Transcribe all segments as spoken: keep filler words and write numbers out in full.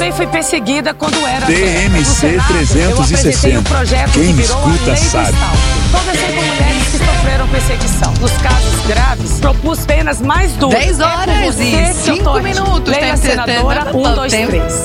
também fui perseguida quando era... D M C trezentos e sessenta. Um projeto Quem que virou escuta a lei sabe. do Estado. Conversei com mulheres que sofreram perseguição. Nos casos graves, propus penas mais duras. dez horas e cinco minutos. Leila Senadora, um, dois, três.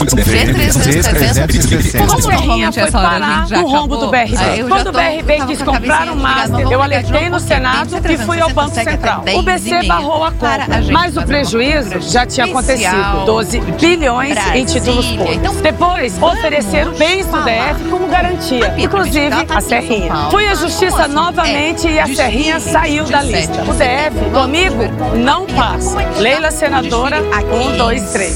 Como normalmente essa hora a gente já no rombo do B R B. Quando o B R B quis comprar um master, eu alertei no Senado e fui ao Banco Central. O B C barrou a compra, mas o prejuízo já tinha acontecido. doze bilhões em títulos públicos. Depois, ofereceram bens do D F como garantia, inclusive a Serrinha. Fui à Justiça novamente e a Serrinha saiu da lista. O D F, comigo, não passa. Leila Senadora, um, dois, três.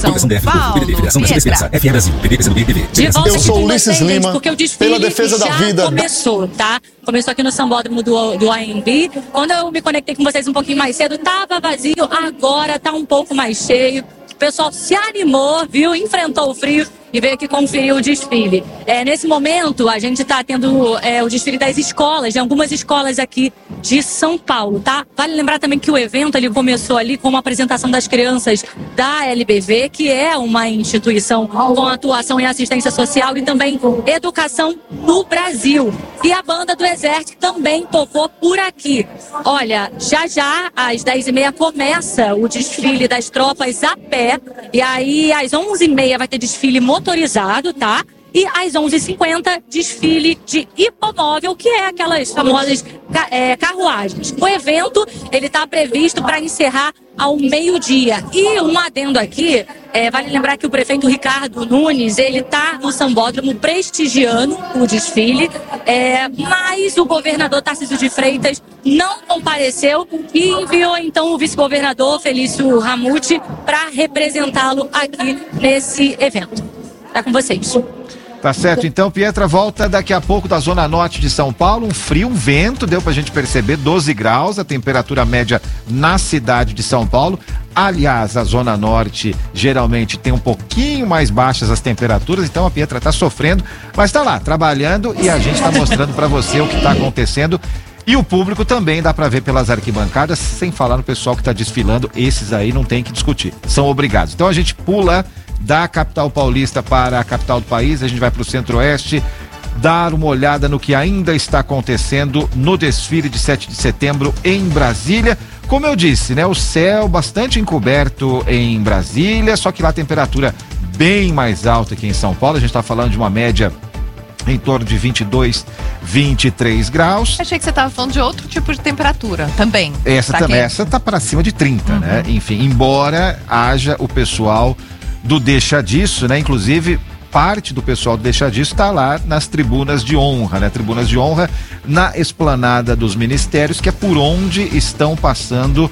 Eu sou Ulisses Lima, porque o desfile pela defesa da já vida. começou, tá? Começou aqui no Sambódromo do, do A M B. Quando eu me conectei com vocês um pouquinho mais cedo, tava vazio, agora tá um pouco mais cheio. O pessoal se animou, viu? Enfrentou o frio e veio aqui conferir o desfile. É, nesse momento, a gente está tendo é, o desfile das escolas, de algumas escolas aqui de São Paulo, tá? Vale lembrar também que o evento ele começou ali com uma apresentação das crianças da L B V, que é uma instituição com atuação em assistência social e também educação no Brasil. E a banda do Exército também tocou por aqui. Olha, já já, às dez e meia, começa o desfile das tropas a pé. E aí, às onze e meia, vai ter desfile motorizado, tá? E às onze e cinquenta, desfile de hipomóvel, que é aquelas famosas é, carruagens. O evento, ele está previsto para encerrar ao meio-dia. E um adendo aqui, é, vale lembrar que o prefeito Ricardo Nunes, ele está no Sambódromo prestigiando o desfile, é, mas o governador Tarcísio de Freitas não compareceu e enviou então o vice-governador Felício Ramute para representá-lo aqui nesse evento. Tá com vocês. Tá certo, então Pietra volta daqui a pouco da zona norte de São Paulo, um frio, um vento, deu pra gente perceber, doze graus, a temperatura média na cidade de São Paulo. Aliás, a zona norte geralmente tem um pouquinho mais baixas as temperaturas, então a Pietra tá sofrendo, mas tá lá, trabalhando e a gente tá mostrando pra você o que tá acontecendo. E o público também dá pra ver pelas arquibancadas, sem falar no pessoal que tá desfilando, esses aí não tem que discutir, são obrigados. Então a gente pula da capital paulista para a capital do país, a gente vai para o centro-oeste, dar uma olhada no que ainda está acontecendo no desfile de sete de setembro em Brasília. Como eu disse, né, o céu bastante encoberto em Brasília, só que lá a temperatura bem mais alta que em São Paulo, a gente está falando de uma média em torno de vinte e dois, vinte e três graus. Achei que você estava falando de outro tipo de temperatura também. Essa também, essa tá para cima de trinta, uhum. né? Enfim, embora haja o pessoal do Deixa Disso, né? Inclusive, parte do pessoal do Deixa Disso está lá nas tribunas de honra, né? Tribunas de honra na esplanada dos ministérios, que é por onde estão passando uh,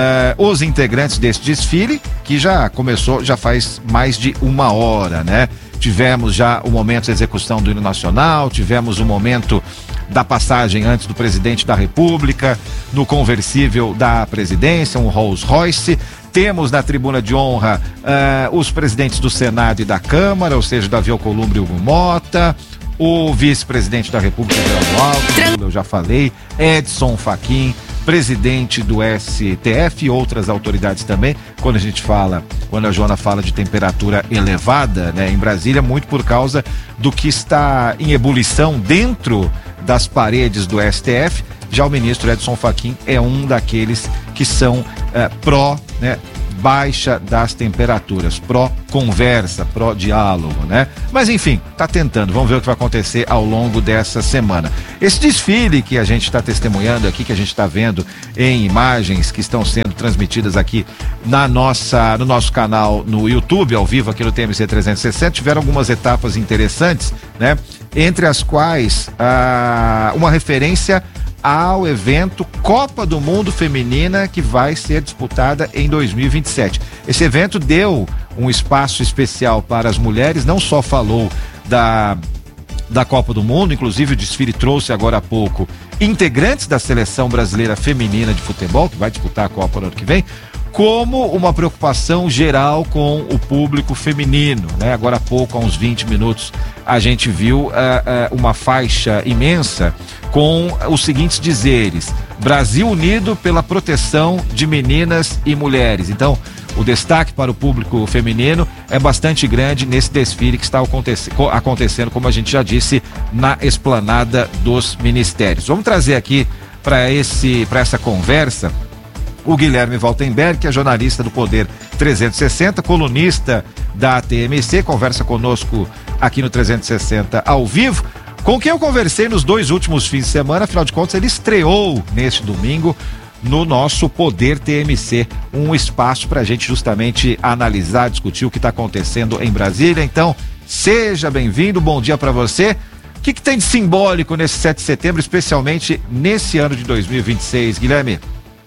os integrantes desse desfile, que já começou, já faz mais de uma hora, né? Tivemos já o momento da execução do hino nacional, tivemos o momento da passagem antes do presidente da República, no conversível da presidência, um Rolls Royce. Temos na tribuna de honra uh, os presidentes do Senado e da Câmara, ou seja, Davi Alcolumbre e Hugo Mota, o vice-presidente da República, Geraldo Alckmin, eu já falei, Edson Fachin, presidente do S T F e outras autoridades também. Quando a gente fala, quando a Joana fala de temperatura elevada, né, em Brasília, muito por causa do que está em ebulição dentro das paredes do S T F. Já o ministro Edson Fachin é um daqueles que são eh, pró, né, baixa das temperaturas, pró-conversa, pró-diálogo, né? Mas enfim, tá tentando, vamos ver o que vai acontecer ao longo dessa semana. Esse desfile que a gente está testemunhando aqui, que a gente está vendo em imagens que estão sendo transmitidas aqui na nossa, no nosso canal no YouTube, ao vivo aqui no T M C trezentos e sessenta, tiveram algumas etapas interessantes, né? Entre as quais ah, uma referência ao evento Copa do Mundo Feminina, que vai ser disputada em dois mil e vinte e sete. Esse evento deu um espaço especial para as mulheres, não só falou da, da Copa do Mundo, inclusive o desfile trouxe agora há pouco integrantes da seleção brasileira feminina de futebol, que vai disputar a Copa no ano que vem, como uma preocupação geral com o público feminino, né? Agora há pouco, há uns vinte minutos, a gente viu uh, uh, uma faixa imensa com os seguintes dizeres: Brasil unido pela proteção de meninas e mulheres. Então, o destaque para o público feminino é bastante grande nesse desfile que está acontecendo, como a gente já disse, na esplanada dos ministérios. Vamos trazer aqui para esse, para essa conversa o Guilherme Waltenberg, que é jornalista do Poder trezentos e sessenta, colunista da T M C, conversa conosco aqui no trezentos e sessenta ao vivo, com quem eu conversei nos dois últimos fins de semana. Afinal de contas, ele estreou neste domingo no nosso Poder T M C, um espaço para a gente justamente analisar, discutir o que está acontecendo em Brasília. Então, seja bem-vindo, bom dia para você. O que, que tem de simbólico nesse sete de setembro, especialmente nesse ano de dois mil e vinte e seis, Guilherme?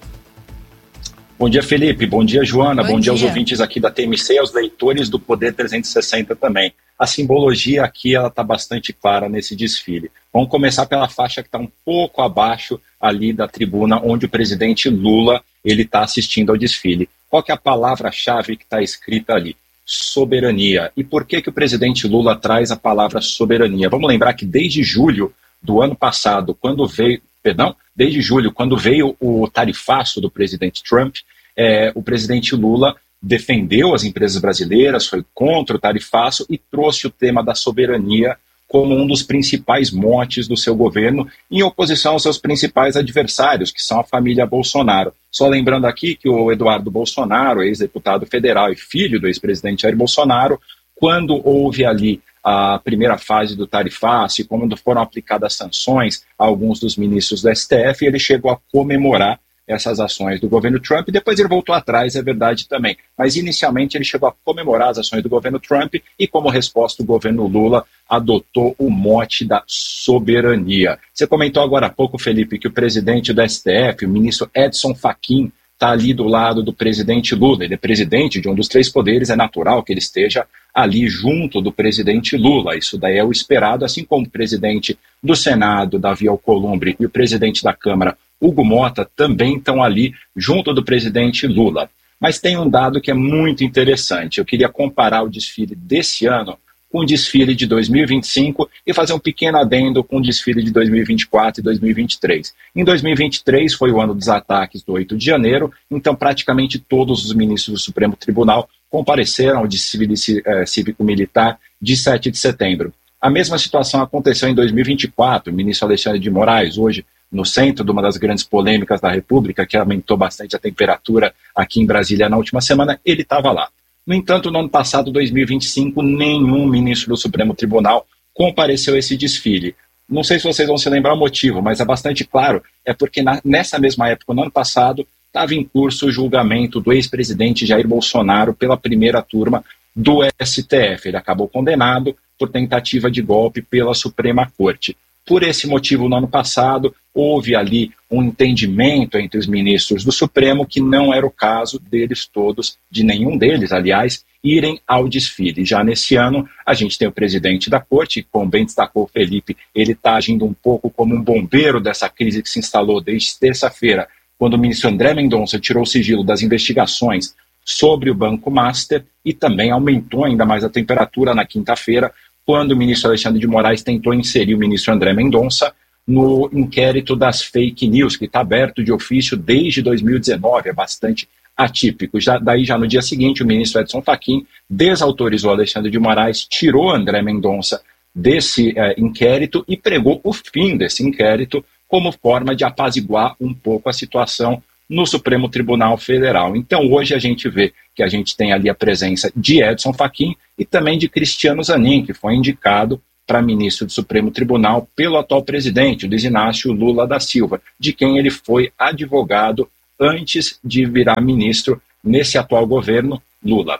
Bom dia, Felipe. Bom dia, Joana. Bom, Bom dia. dia aos dia. ouvintes aqui da T M C e aos leitores do Poder trezentos e sessenta também. A simbologia aqui ela está bastante clara nesse desfile. Vamos começar pela faixa que está um pouco abaixo ali da tribuna onde o presidente Lula ele está assistindo ao desfile. Qual que é a palavra-chave que está escrita ali? Soberania. E por que que o presidente Lula traz a palavra soberania? Vamos lembrar que desde julho do ano passado, quando veio, perdão, desde julho, quando veio o tarifaço do presidente Trump, é, o presidente Lula defendeu as empresas brasileiras, foi contra o tarifaço e trouxe o tema da soberania como um dos principais motes do seu governo, em oposição aos seus principais adversários, que são a família Bolsonaro. Só lembrando aqui que o Eduardo Bolsonaro, ex-deputado federal e filho do ex-presidente Jair Bolsonaro, quando houve ali a primeira fase do tarifaço e quando foram aplicadas sanções a alguns dos ministros do S T F, ele chegou a comemorar essas ações do governo Trump, e depois ele voltou atrás, é verdade também. Mas inicialmente ele chegou a comemorar as ações do governo Trump e, como resposta, o governo Lula adotou o mote da soberania. Você comentou agora há pouco, Felipe, que o presidente do S T F, o ministro Edson Fachin, está ali do lado do presidente Lula. Ele é presidente de um dos três poderes, é natural que ele esteja ali junto do presidente Lula. Isso daí é o esperado, assim como o presidente do Senado, Davi Alcolumbre, e o presidente da Câmara, Hugo Mota, também estão ali junto do presidente Lula. Mas tem um dado que é muito interessante. Eu queria comparar o desfile desse ano com o desfile de dois mil e vinte e cinco e fazer um pequeno adendo com o desfile de dois mil e vinte e quatro e dois mil e vinte e três. Em dois mil e vinte e três foi o ano dos ataques do oito de janeiro, então praticamente todos os ministros do Supremo Tribunal compareceram ao desfile eh, cívico-militar de sete de setembro. A mesma situação aconteceu em dois mil e vinte e quatro. O ministro Alexandre de Moraes, hoje no centro de uma das grandes polêmicas da República, que aumentou bastante a temperatura aqui em Brasília na última semana, ele estava lá. No entanto, no ano passado, dois mil e vinte e cinco, nenhum ministro do Supremo Tribunal compareceu a esse desfile. Não sei se vocês vão se lembrar o motivo, mas é bastante claro, é porque na, nessa mesma época, no ano passado, estava em curso o julgamento do ex-presidente Jair Bolsonaro pela primeira turma do S T F. Ele acabou condenado por tentativa de golpe pela Suprema Corte. Por esse motivo, no ano passado, houve ali um entendimento entre os ministros do Supremo que não era o caso deles todos, de nenhum deles, aliás, irem ao desfile. Já nesse ano, a gente tem o presidente da Corte, como bem destacou o Felipe, ele está agindo um pouco como um bombeiro dessa crise que se instalou desde terça-feira, quando o ministro André Mendonça tirou o sigilo das investigações sobre o Banco Master e também aumentou ainda mais a temperatura na quinta-feira, quando o ministro Alexandre de Moraes tentou inserir o ministro André Mendonça no inquérito das fake news, que está aberto de ofício desde dois mil e dezenove, é bastante atípico. Já, daí, já no dia seguinte, o ministro Edson Fachin desautorizou Alexandre de Moraes, tirou André Mendonça desse eh, inquérito e pregou o fim desse inquérito como forma de apaziguar um pouco a situação no Supremo Tribunal Federal. Então, hoje a gente vê que a gente tem ali a presença de Edson Fachin e também de Cristiano Zanin, que foi indicado para ministro do Supremo Tribunal pelo atual presidente, o Luiz Inácio Lula da Silva, de quem ele foi advogado antes de virar ministro nesse atual governo Lula.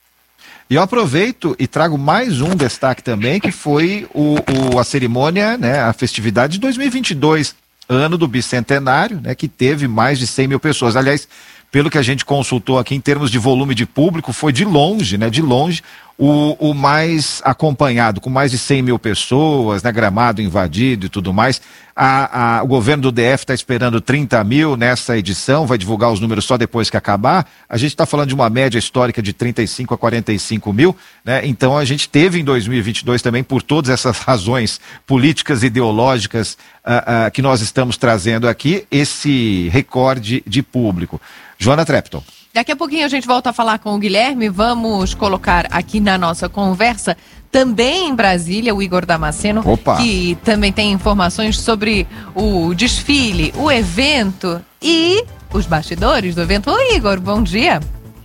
E eu aproveito e trago mais um destaque também, que foi o, o, a cerimônia, né, a festividade de dois mil e vinte e dois, ano do bicentenário, né, que teve mais de cem mil pessoas. Aliás, pelo que a gente consultou aqui em termos de volume de público, foi de longe, né, de longe, o, o mais acompanhado, com mais de cem mil pessoas, né, Gramado invadido e tudo mais. A, a, o governo do D F está esperando trinta mil nessa edição, vai divulgar os números só depois que acabar. A gente está falando de uma média histórica de trinta e cinco a quarenta e cinco mil, né? Então a gente teve em dois mil e vinte e dois também, por todas essas razões políticas e ideológicas uh, uh, que nós estamos trazendo aqui, esse recorde de público. Joana Trepton. Daqui a pouquinho a gente volta a falar com o Guilherme. Vamos colocar aqui na nossa conversa, também em Brasília, o Igor Damasceno, Opa. que também tem informações sobre o desfile, o evento e os bastidores do evento. Oi, Igor, bom dia.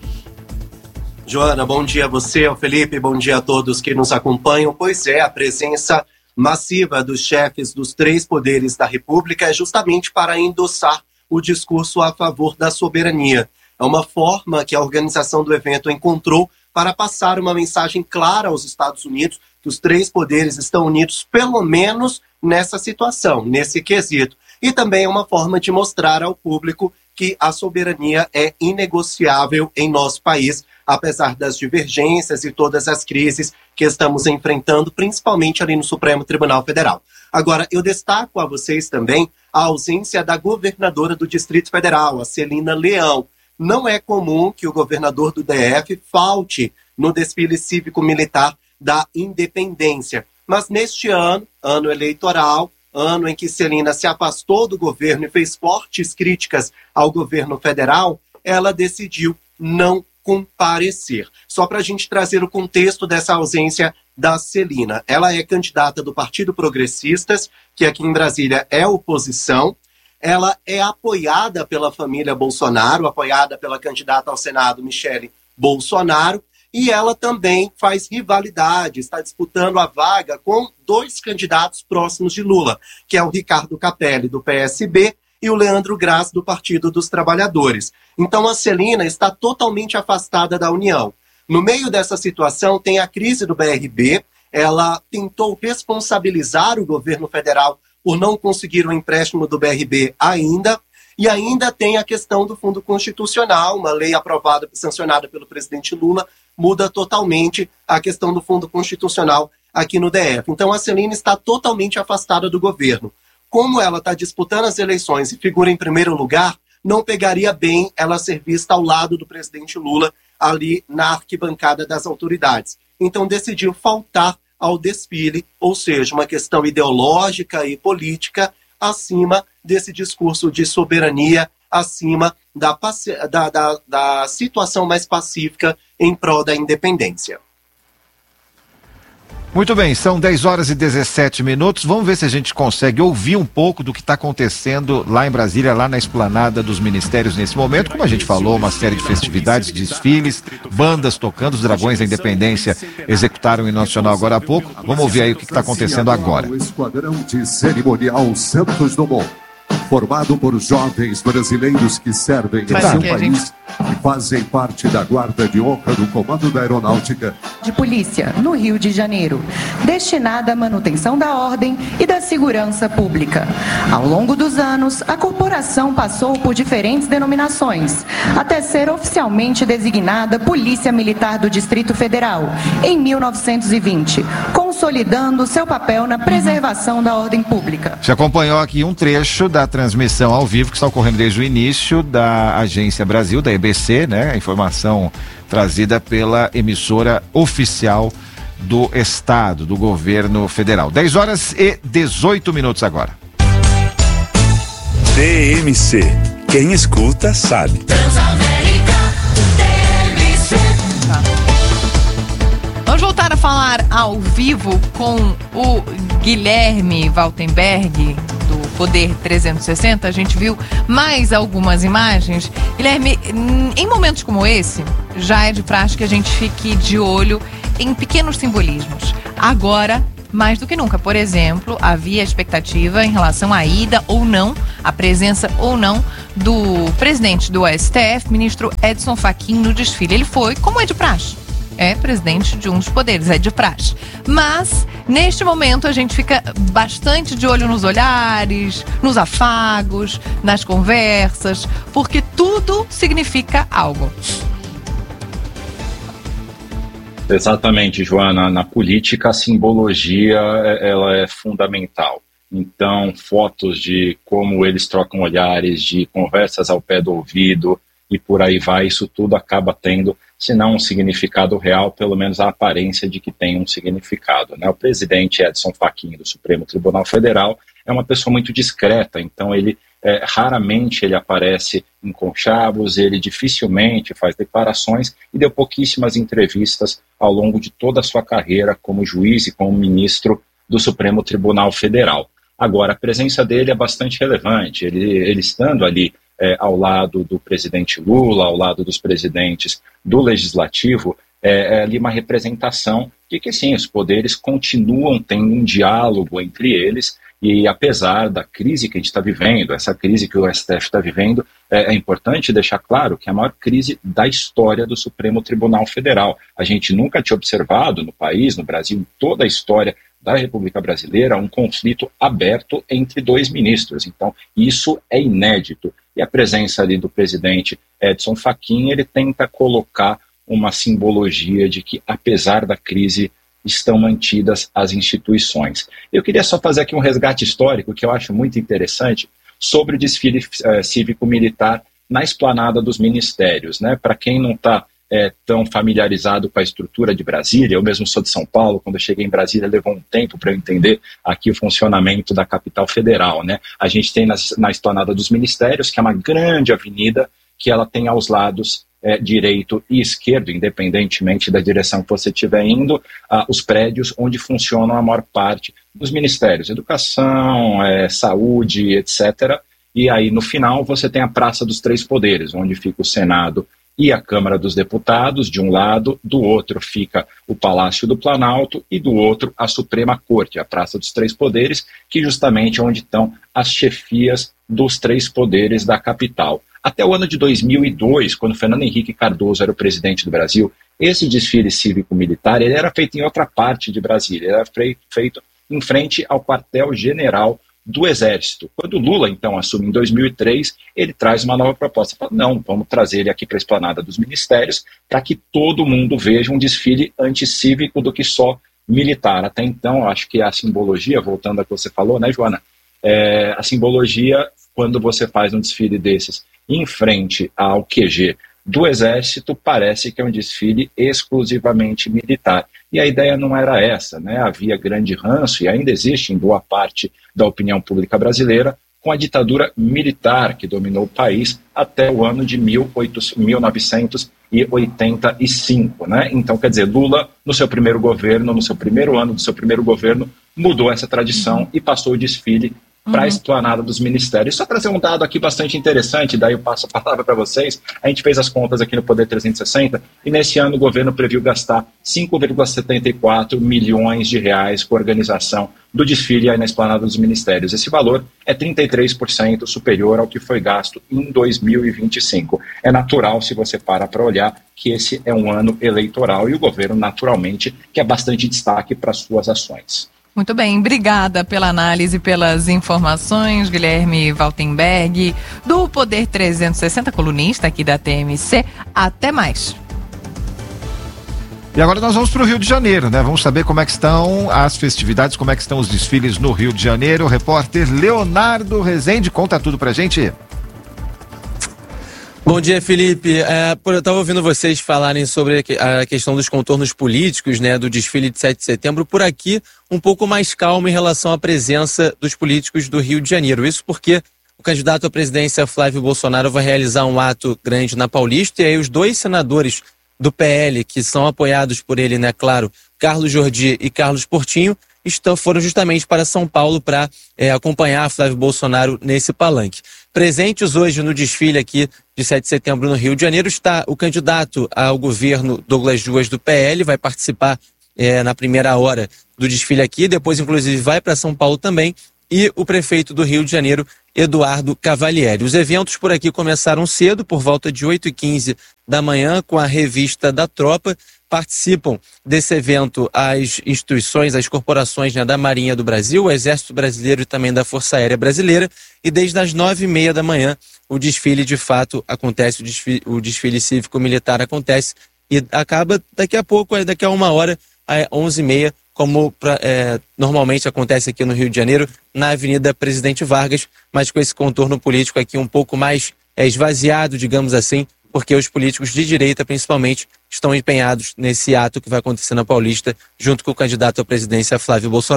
Joana, bom dia a você, ao Felipe, bom dia a todos que nos acompanham. Pois é, a presença massiva dos chefes dos três poderes da República é justamente para endossar o discurso a favor da soberania. É uma forma que a organização do evento encontrou para passar uma mensagem clara aos Estados Unidos que os três poderes estão unidos, pelo menos nessa situação, nesse quesito. E também é uma forma de mostrar ao público que a soberania é inegociável em nosso país, apesar das divergências e todas as crises que estamos enfrentando, principalmente ali no Supremo Tribunal Federal. Agora, eu destaco a vocês também a ausência da governadora do Distrito Federal, a Celina Leão. Não é comum que o governador do D F falte no desfile cívico-militar da Independência. Mas neste ano, ano eleitoral, ano em que Celina se afastou do governo e fez fortes críticas ao governo federal, ela decidiu não comparecer. Só para a gente trazer o contexto dessa ausência da Celina. Ela é candidata do Partido Progressistas, que aqui em Brasília é oposição. Ela é apoiada pela família Bolsonaro, apoiada pela candidata ao Senado, Michele Bolsonaro, e ela também faz rivalidade, está disputando a vaga com dois candidatos próximos de Lula, que é o Ricardo Capelli, do P S B, e o Leandro Graz, do Partido dos Trabalhadores. Então a Celina está totalmente afastada da União. No meio dessa situação tem a crise do B R B, ela tentou responsabilizar o governo federal por não conseguir o empréstimo do B R B ainda, e ainda tem a questão do Fundo Constitucional, uma lei aprovada e sancionada pelo presidente Lula, muda totalmente a questão do Fundo Constitucional aqui no D F. Então a Celina está totalmente afastada do governo. Como ela está disputando as eleições e figura em primeiro lugar, não pegaria bem ela ser vista ao lado do presidente Lula ali na arquibancada das autoridades. Então decidiu faltar ao desfile, ou seja, uma questão ideológica e política acima desse discurso de soberania, acima da, da, da, da situação mais pacífica em prol da independência. Muito bem, são dez horas e dezessete minutos. Vamos ver se a gente consegue ouvir um pouco do que está acontecendo lá em Brasília, lá na esplanada dos ministérios nesse momento. Como a gente falou, uma série de festividades, desfiles, bandas tocando, os Dragões da Independência executaram o hino nacional agora há pouco. Vamos ouvir aí o que está acontecendo agora. O Esquadrão de Cerimonial Santos Dumont, formado por jovens brasileiros que servem em seu país gente... e fazem parte da Guarda de Honra do Comando da Aeronáutica de Polícia, no Rio de Janeiro, destinada à manutenção da ordem e da segurança pública. Ao longo dos anos, a corporação passou por diferentes denominações, até ser oficialmente designada Polícia Militar do Distrito Federal, em mil novecentos e vinte, consolidando seu papel na preservação da ordem pública. Você acompanhou aqui um trecho da transmissão ao vivo que está ocorrendo desde o início da Agência Brasil, da E B C, né? A informação trazida pela emissora oficial do Estado, do governo federal. dez horas e dezoito minutos agora. T M C. Quem escuta sabe. Transamérica, T M C. Vamos voltar a falar ao vivo com o Guilherme Waltenberg, do Poder trezentos e sessenta. A gente viu mais algumas imagens. Guilherme, em momentos como esse, já é de praxe que a gente fique de olho em pequenos simbolismos. Agora, mais do que nunca. Por exemplo, havia expectativa em relação à ida ou não, a presença ou não do presidente do S T F, ministro Edson Fachin, no desfile. Ele foi, como é de praxe. É presidente de um dos poderes, é de praxe. Mas, neste momento, a gente fica bastante de olho nos olhares, nos afagos, nas conversas, porque tudo significa algo. Exatamente, Joana. Na política, a simbologia ela é fundamental. Então, fotos de como eles trocam olhares, de conversas ao pé do ouvido e por aí vai, isso tudo acaba tendo, se não um significado real, pelo menos a aparência de que tem um significado, né? O presidente Edson Fachin do Supremo Tribunal Federal é uma pessoa muito discreta, então ele é, raramente ele aparece em conchavos, ele dificilmente faz declarações e deu pouquíssimas entrevistas ao longo de toda a sua carreira como juiz e como ministro do Supremo Tribunal Federal. Agora, a presença dele é bastante relevante, ele, ele estando ali é, ao lado do presidente Lula, ao lado dos presidentes do Legislativo, é, é ali uma representação de que, sim, os poderes continuam tendo um diálogo entre eles e, apesar da crise que a gente está vivendo, essa crise que o S T F está vivendo, é, é importante deixar claro que é a maior crise da história do Supremo Tribunal Federal. A gente nunca tinha observado no país, no Brasil, em toda a história da República Brasileira, um conflito aberto entre dois ministros. Então, isso é inédito. E a presença ali do presidente Edson Fachin, ele tenta colocar uma simbologia de que, apesar da crise, estão mantidas as instituições. Eu queria só fazer aqui um resgate histórico, que eu acho muito interessante, sobre o desfile uh, cívico-militar na esplanada dos ministérios, né? Para quem não está É, tão familiarizado com a estrutura de Brasília, eu mesmo sou de São Paulo, quando eu cheguei em Brasília levou um tempo para eu entender aqui o funcionamento da capital federal, né? A gente tem nas, na esplanada dos ministérios, que é uma grande avenida, que ela tem aos lados é, direito e esquerdo, independentemente da direção que você estiver indo, ah, os prédios onde funcionam a maior parte dos ministérios, educação, é, saúde, etcétera. E aí no final você tem a Praça dos Três Poderes, onde fica o Senado e a Câmara dos Deputados, de um lado, do outro fica o Palácio do Planalto e do outro a Suprema Corte, a Praça dos Três Poderes, que justamente é onde estão as chefias dos três poderes da capital. Até o ano de dois mil e dois, quando Fernando Henrique Cardoso era o presidente do Brasil, esse desfile cívico-militar ele era feito em outra parte de Brasília, ele era feito em frente ao quartel-general do Exército. Quando Lula, então, assume em dois mil e três, ele traz uma nova proposta. Fala, não, vamos trazer ele aqui para a esplanada dos ministérios para que todo mundo veja um desfile anticívico do que só militar. Até então, acho que a simbologia, voltando ao que você falou, né, Joana? É, a simbologia, quando você faz um desfile desses em frente ao Q G do Exército, parece que é um desfile exclusivamente militar. E a ideia não era essa, né? Havia grande ranço, e ainda existe em boa parte da opinião pública brasileira, com a ditadura militar que dominou o país até o ano de mil novecentos e oitenta e cinco. Né? Então, quer dizer, Lula, no seu primeiro governo, no seu primeiro ano do seu primeiro governo, mudou essa tradição uhum. e passou o desfile para a esplanada dos ministérios. Só trazer um dado aqui bastante interessante, daí eu passo a palavra para vocês. A gente fez as contas aqui no Poder trezentos e sessenta e nesse ano o governo previu gastar cinco vírgula setenta e quatro milhões de reais com a organização do desfile aí na esplanada dos ministérios. Esse valor é trinta e três por cento superior ao que foi gasto em dois mil e vinte e cinco. É natural, se você para para olhar, que esse é um ano eleitoral e o governo, naturalmente, quer bastante destaque para suas ações. Muito bem, obrigada pela análise, pelas informações, Guilherme Waltenberg, do Poder trezentos e sessenta, colunista aqui da T M C. Até mais. E agora nós vamos para o Rio de Janeiro, né? Vamos saber como é que estão as festividades, como é que estão os desfiles no Rio de Janeiro. O repórter Leonardo Rezende conta tudo pra gente. Bom dia, Felipe. É, eu estava ouvindo vocês falarem sobre a questão dos contornos políticos, né, do desfile de sete de setembro. Por aqui, um pouco mais calmo em relação à presença dos políticos do Rio de Janeiro. Isso porque o candidato à presidência, Flávio Bolsonaro, vai realizar um ato grande na Paulista, e aí os dois senadores do P L, que são apoiados por ele, né, claro, Carlos Jordi e Carlos Portinho, estão, foram justamente para São Paulo para é, acompanhar Flávio Bolsonaro nesse palanque. Presentes hoje no desfile aqui de sete de setembro no Rio de Janeiro está o candidato ao governo Douglas Duas do P L, vai participar é, na primeira hora do desfile aqui, depois inclusive vai para São Paulo também, e o prefeito do Rio de Janeiro, Eduardo Cavalieri. Os eventos por aqui começaram cedo, por volta de oito e quinze da manhã, com a revista da Tropa. Participam desse evento as instituições, as corporações, né, da Marinha do Brasil, o Exército Brasileiro e também da Força Aérea Brasileira, e desde as nove e meia da manhã o desfile de fato acontece, o desfile, o desfile cívico-militar acontece e acaba daqui a pouco, daqui a uma hora, às onze e meia, como pra, é, normalmente acontece aqui no Rio de Janeiro, na Avenida Presidente Vargas, mas com esse contorno político aqui um pouco mais é, esvaziado, digamos assim, porque os políticos de direita, principalmente, estão empenhados nesse ato que vai acontecer na Paulista, junto com o candidato à presidência, Flávio Bolsonaro.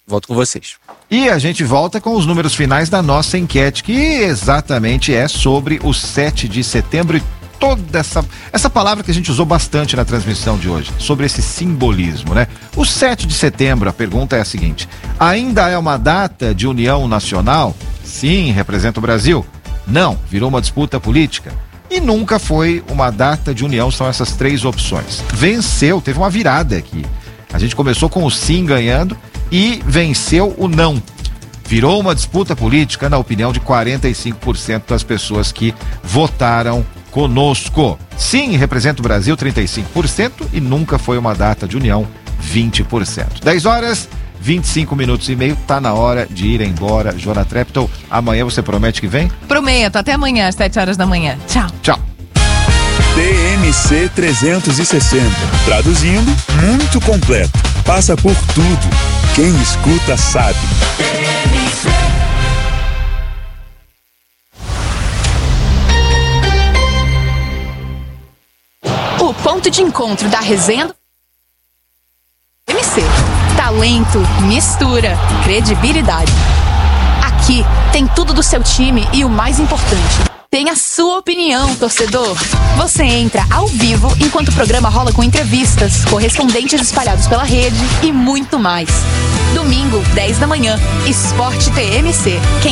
volto com vocês. E a gente volta com os números finais da nossa enquete, que exatamente é sobre o sete de setembro e toda essa, essa palavra que a gente usou bastante na transmissão de hoje, sobre esse simbolismo, né? O sete de setembro, a pergunta é a seguinte: ainda é uma data de união nacional? Sim, representa o Brasil. Não, virou uma disputa política. E nunca foi uma data de união, são essas três opções. Venceu, teve uma virada aqui. A gente começou com o sim ganhando e venceu o não. Virou uma disputa política, na opinião de quarenta e cinco por cento das pessoas que votaram conosco. Sim, representa o Brasil, trinta e cinco por cento, e nunca foi uma data de união, vinte por cento. dez horas, vinte e cinco minutos e meio, tá na hora de ir embora. Joana Treptow, amanhã você promete que vem? Prometo, até amanhã às sete horas da manhã. Tchau. Tchau. T M C trezentos e sessenta, traduzindo, muito completo, passa por tudo, quem escuta sabe. O ponto de encontro da resenha do M C. Talento, mistura, credibilidade. Aqui tem tudo do seu time e o mais importante, tem a sua opinião, torcedor. Você entra ao vivo enquanto o programa rola com entrevistas, correspondentes espalhados pela rede e muito mais. Domingo, dez da manhã, Esporte T M C. Quem